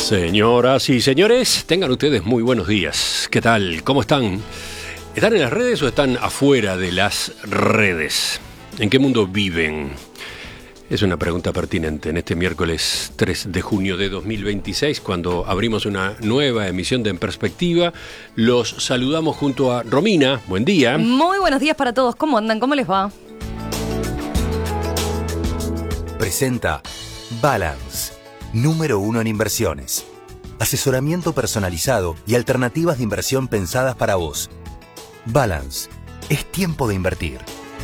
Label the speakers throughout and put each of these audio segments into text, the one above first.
Speaker 1: Señoras y señores, tengan ustedes muy buenos días. ¿Qué tal? ¿Cómo están? ¿Están en las redes o están afuera de las redes? ¿En qué mundo viven? Es una pregunta pertinente en este miércoles 3 de junio de 2026, cuando abrimos una nueva emisión de En Perspectiva. Los saludamos junto a Romina. Buen día.
Speaker 2: Muy buenos días para todos. ¿Cómo andan? ¿Cómo les va?
Speaker 3: Presenta Balance, número 1 en inversiones. Asesoramiento personalizado y alternativas de inversión pensadas para vos. Balance, es tiempo de invertir.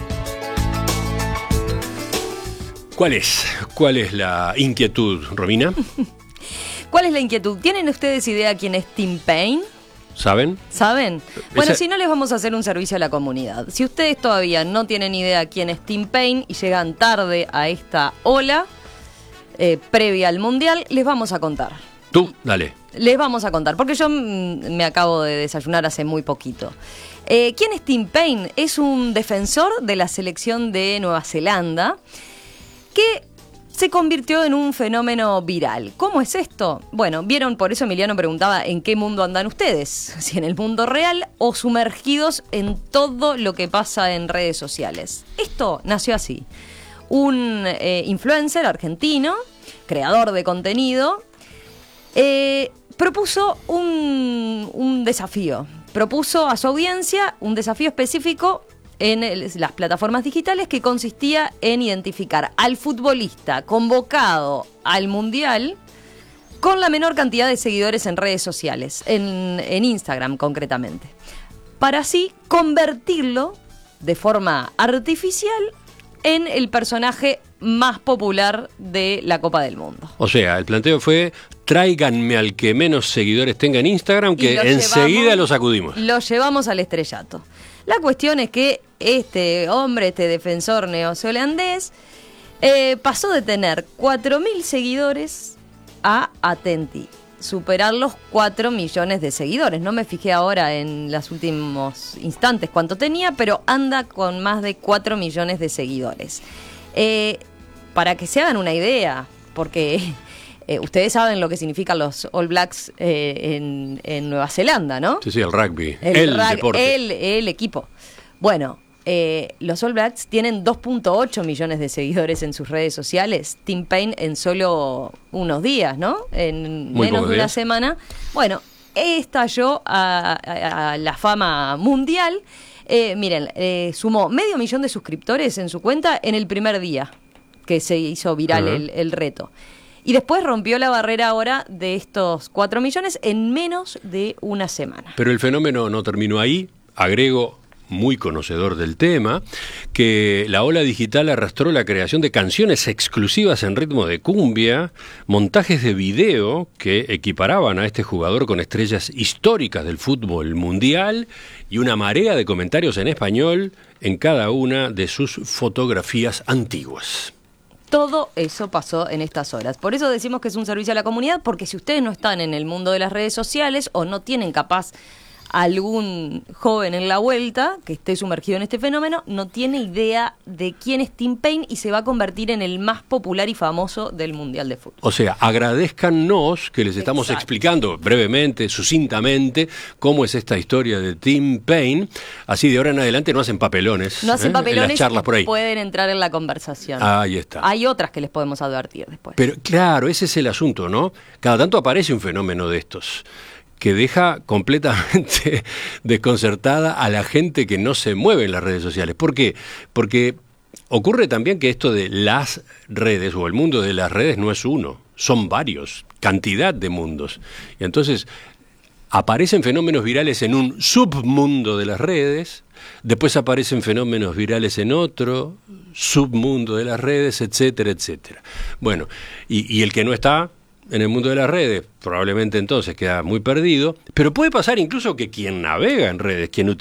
Speaker 1: ¿Cuál es la inquietud, Romina?
Speaker 2: ¿Cuál es la inquietud? ¿Tienen ustedes idea quién es Tim Paine?
Speaker 1: ¿Saben?
Speaker 2: ¿Saben? Bueno, si no, les vamos a hacer un servicio a la comunidad. Si ustedes todavía no tienen idea quién es Tim Paine y llegan tarde a esta ola previa al Mundial, les vamos a contar.
Speaker 1: Tú, dale.
Speaker 2: Les vamos a contar, porque yo me acabo de desayunar hace muy poquito. ¿Quién es Tim Paine? Es un defensor de la selección de Nueva Zelanda que se convirtió en un fenómeno viral. ¿Cómo es esto? Bueno, vieron, por eso Emiliano preguntaba ¿en qué mundo andan ustedes? Si en el mundo real o sumergidos en todo lo que pasa en redes sociales. Esto nació así. Un influencer argentino, creador de contenido, propuso un desafío. Propuso a su audiencia un desafío específico en las plataformas digitales, que consistía en identificar al futbolista convocado al Mundial con la menor cantidad de seguidores en redes sociales, en Instagram concretamente, para así convertirlo de forma artificial en el personaje más popular de la Copa del Mundo.
Speaker 1: O sea, el planteo fue: tráiganme al que menos seguidores tenga en Instagram, que enseguida lo sacudimos.
Speaker 2: Lo llevamos al estrellato. La cuestión es que este hombre, este defensor neozelandés, pasó de tener 4.000 seguidores a, atenti, superar los 4 millones de seguidores. No me fijé ahora en los últimos instantes cuánto tenía, pero anda con más de 4 millones de seguidores. Para que se hagan una idea, porque ustedes saben lo que significan los All Blacks en Nueva Zelanda, ¿no?
Speaker 1: Sí, el rugby, el deporte.
Speaker 2: El equipo. Bueno, los All Blacks tienen 2.8 millones de seguidores en sus redes sociales. Tim Paine en solo unos días, ¿no? En
Speaker 1: muy
Speaker 2: menos de
Speaker 1: días.
Speaker 2: una semana. Bueno, estalló a la fama mundial. Miren, sumó 500.000 de suscriptores en su cuenta en el primer día que se hizo viral el reto. Y después rompió la barrera ahora de estos 4 millones en menos de una semana.
Speaker 1: Pero el fenómeno no terminó ahí. Agrego, muy conocedor del tema, que la ola digital arrastró la creación de canciones exclusivas en ritmo de cumbia, montajes de video que equiparaban a este jugador con estrellas históricas del fútbol mundial y una marea de comentarios en español en cada una de sus fotografías antiguas.
Speaker 2: Todo eso pasó en estas horas. Por eso decimos que es un servicio a la comunidad, porque si ustedes no están en el mundo de las redes sociales o no tienen capaz algún joven en la vuelta que esté sumergido en este fenómeno, no tiene idea de quién es Tim Paine y se va a convertir en el más popular y famoso del Mundial de Fútbol.
Speaker 1: O sea, agradézcannos que les estamos explicando brevemente, sucintamente, cómo es esta historia de Tim Paine. Así de ahora en adelante no hacen papelones.
Speaker 2: No hacen papelones,
Speaker 1: en las charlas por ahí.
Speaker 2: Pueden entrar en la conversación.
Speaker 1: Ahí está.
Speaker 2: Hay otras que les podemos advertir después.
Speaker 1: Pero claro, ese es el asunto, ¿no? Cada tanto aparece un fenómeno de estos que deja completamente desconcertada a la gente que no se mueve en las redes sociales. ¿Por qué? Porque ocurre también que esto de las redes o el mundo de las redes no es uno, son varios, cantidad de mundos. Y entonces aparecen fenómenos virales en un submundo de las redes, después aparecen fenómenos virales en otro submundo de las redes, etcétera, etcétera. Bueno, y el que no está en el mundo de las redes probablemente entonces queda muy perdido, pero puede pasar incluso que quien navega en redes, quien